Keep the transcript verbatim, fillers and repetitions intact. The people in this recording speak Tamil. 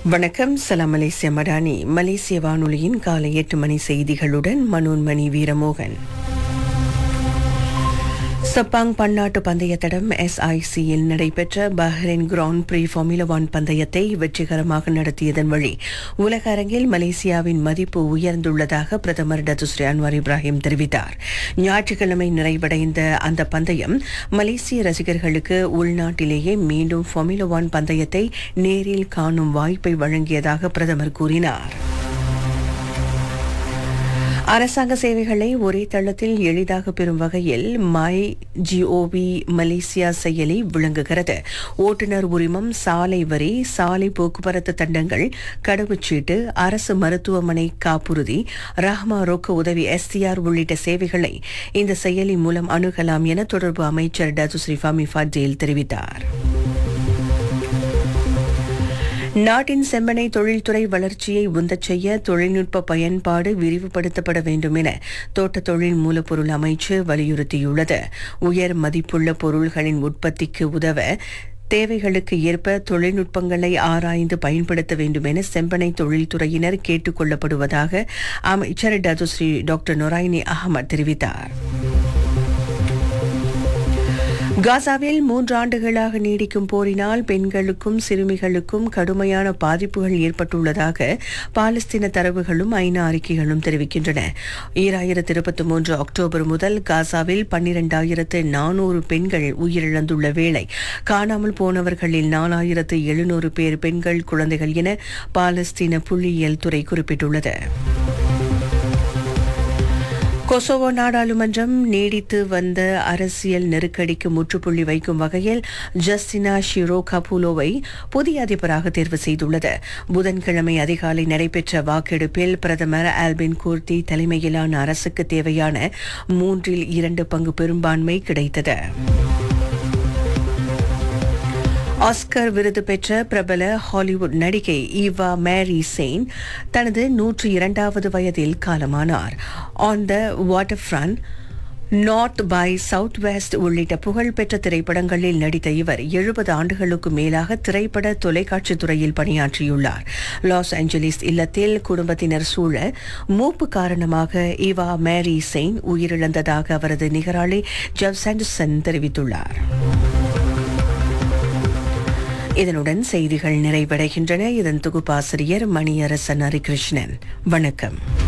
வணக்கம். சலாம் மலேசிய மடானி மலேசிய வானொலியின் காலை எட்டு மணி செய்திகளுடன் மனோன்மணி வீரமோகன். சப்பாங் பன்னாட்டு பந்தய தடம் எஸ்ஐசியில் நடைபெற்ற Bahrain grand free formula one பந்தயத்தை வெற்றிகரமாக நடத்தியதன் வழி உலக அரங்கில் மலேசியாவின் மதிப்பு உயர்ந்துள்ளதாக பிரதமர் டத்துஸ்ரீ அன்வார் இப்ராஹிம் தெரிவித்தார். ஞாயிற்றுக்கிழமை நிறைவடைந்த அந்த பந்தயம் மலேசிய ரசிகர்களுக்கு உள்நாட்டிலேயே மீண்டும் ஃபார்முலா ஒன் பந்தயத்தை நேரில் காணும் வாய்ப்பை வழங்கியதாக பிரதமர் கூறினார். அரசாங்க சேவைகளை ஒரே தளத்தில் எளிதாக பெறும் வகையில் மை ஜிஓவி மலேசியா செயலி விளங்குகிறது. ஓட்டுநர் உரிமம், சாலை வரி, சாலை போக்குவரத்து தண்டங்கள், கடவுச்சீட்டு, அரசு மருத்துவமனை காப்புறுதி, ரஹ்மா ரொக்க உதவி எஸ்டிஆர் உள்ளிட்ட சேவைகளை இந்த செயலி மூலம் அணுகலாம் என தொடர்பு அமைச்சர் டத்துஸ்ரீ ஃபமி ஃபடேல் தெரிவித்தார். நாட்டின் செம்மனை தொழில்துறை வளர்ச்சியை உந்தச் செய்ய தொழில்நுட்ப பயன்பாடு விரிவுபடுத்தப்பட வேண்டும் என தோட்ட தொழில் மூலப்பொருள் அமைச்சு வலியுறுத்தியுள்ளது. உயர் மதிப்புள்ள பொருள்களின் உற்பத்திக்கு உதவ தேவைகளுக்கு ஏற்ப தொழில்நுட்பங்களை ஆராய்ந்து பயன்படுத்த வேண்டும் என செம்பனை தொழில்துறையினர் கேட்டுக் கொள்ளப்படுவதாக அமைச்சர் டத்துஸ்ரீ டாக்டர் நொராயினி அகமது தெரிவித்தார். காசாவில் மூன்று ஆண்டுகளாக நீடிக்கும் போரினால் பெண்களுக்கும் சிறுமிகளுக்கும் கடுமையான பாதிப்புகள் ஏற்பட்டுள்ளதாக பாலஸ்தீன தரவுகளும் ஐநா அறிக்கைகளும் தெரிவிக்கின்றன. ஈராயிரத்து இருபத்தி மூன்று அக்டோபர் முதல் காசாவில் பன்னிரண்டாயிரத்து நானூறு பெண்கள் உயிரிழந்துள்ள வேளை காணாமல் போனவர்களில் நாலாயிரத்து எழுநூறு பேர் பெண்கள், குழந்தைகள் என பாலஸ்தீன புள்ளியியல் துறை குறிப்பிட்டுள்ளது. கொசோவோ நாடாளுமன்றம் நீடித்து வந்த அரசியல் நெருக்கடிக்கு முற்றுப்புள்ளி வைக்கும் வகையில் ஜஸ்டினா ஷிரோ கபுலோவை புதிய அதிபராக தேர்வு செய்துள்ளது. புதன்கிழமை அதிகாலை நடைபெற்ற வாக்கெடுப்பில் பிரதமர் ஆல்பின் கூர்த்தி தலைமையிலான அரசுக்கு தேவையான மூன்றில் இரண்டு பங்கு பெரும்பான்மை கிடைத்தது. ஆஸ்கர் விருது பெற்ற பிரபல ஹாலிவுட் நடிகை ஈவா மேரி செயின் தனது நூற்றி இரண்டாவது வயதில் காலமானார். On the water front, north by south west உள்ளிட்ட புகழ்பெற்ற திரைப்படங்களில் நடித்த இவர் எழுபது ஆண்டுகளுக்கு மேலாக திரைப்பட தொலைக்காட்சி துறையில் பணியாற்றியுள்ளார். லாஸ் ஏஞ்சலிஸ் இல்லத்தில் குடும்பத்தினர் சூழ மூப்பு காரணமாக ஈவா மேரி செயின் உயிரிழந்ததாக அவரது நிகராளி ஜெஃப் சாண்டர்சன் தெரிவித்துள்ளார். இதனுடன் செய்திகள் நிறைவடைகின்றன. இதன் தொகுப்பாசிரியர் மணியரசன் ஹரிகிருஷ்ணன். வணக்கம்.